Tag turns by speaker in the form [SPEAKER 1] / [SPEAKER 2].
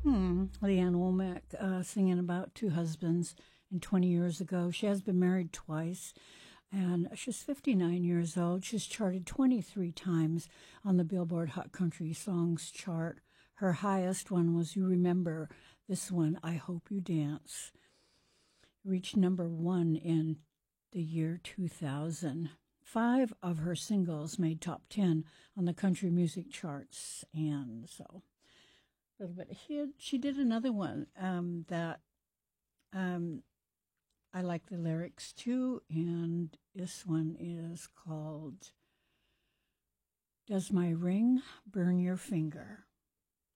[SPEAKER 1] Leanne Womack singing about two husbands and 20 years ago. She has been married twice, and she's 59 years old. She's charted 23 times on the Billboard Hot Country Songs chart. Her highest one was, you remember this one, I Hope You Dance. Reached number one in the year 2000. 5 of her singles made top 10 on the country music charts, and so a little bit ahead. She did another one that I like the lyrics too, and this one is called Does My Ring Burn Your Finger?